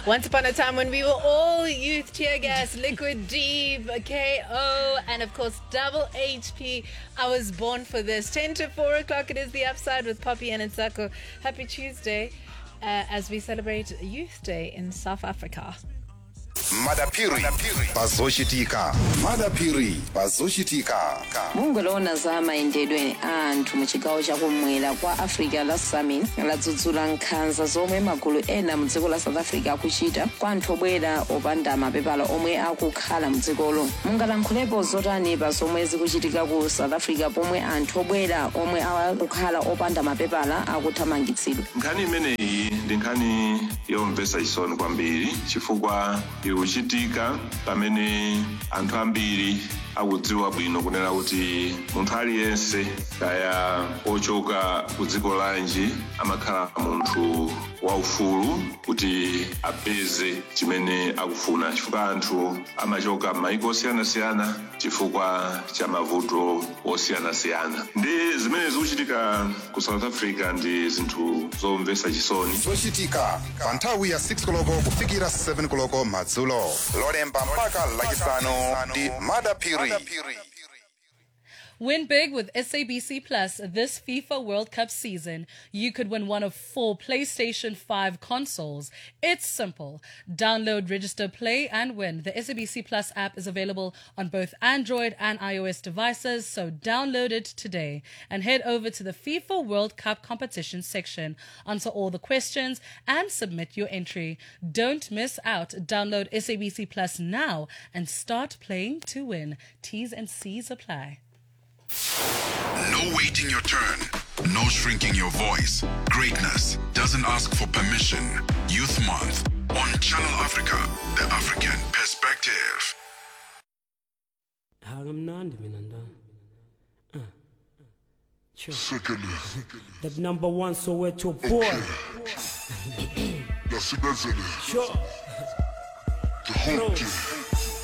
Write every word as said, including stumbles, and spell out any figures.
Once upon a time when we were all youth, tear gas, liquid D, K O, and of course double H P. I was born for this. ten to four o'clock, it is The Upside with Poppy and Nsako. Happy Tuesday uh, as we celebrate Youth Day in South Africa. Madapiri pazoshitika Madapiri pazoshitika mungolona za maendedwe anthu mu chigawo chakumwera kwa Africa la Summit ladzudzula nkhanza zomwe magulu ena mu dziko la South Africa akuchita kwa anthu obwera opanda mapepala omwe akukhala mu dzikolo. Mungalankhulepo zotani pa zomwe zikuchitika ku South Africa pomwe anthu obwera omwe akukhala opanda mapepala akuthamangitsidwa. Nkhani imeneyi ndi nkhani yomvetsa chisoni kwambiri chifukwa ikuchitika pamene anthu ambiri akudziwa bwino kunena kuti munthu aliyense kaya ochoka ku dziko lanji amakhala munthu waufulu kuti apeze chimene akufuna chifukwa anthu amachoka m'mayiko osiyanasiyana chifukwa cha mavuto osiyanasiyana. Ndi zimene zikuchitika ku South Africa ndi zinthu zomvetsa chisoni. zochitika pa nthawi ya six koloko kufikira seven koloko madzulo lolemba mpaka lachisanu ndi Madapiri. Win big with S A B C Plus this FIFA World Cup season. You could win one of four PlayStation five consoles. It's simple. Download, register, play, and win. The S A B C Plus app is available on both Android and iOS devices, so download it today. And head over to the FIFA World Cup competition section. Answer all the questions and submit your entry. Don't miss out. Download S A B C Plus now and start playing to win. T's and C's apply. No waiting your turn. No shrinking your voice. Greatness doesn't ask for permission. Youth Month on Channel Africa, the African perspective. That number one, so we're your boy. That's it, that's it. Sure. The whole kid.